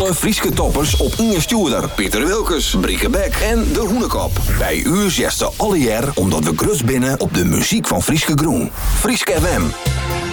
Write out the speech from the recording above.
alle Frieske toppers op Inge Stuurder, Pieter Wilkes, Brieke Beck en De Hoenekop. Bij u zesten alle jaar omdat we grus binnen op de muziek van Frieske Groen. Frieske FM.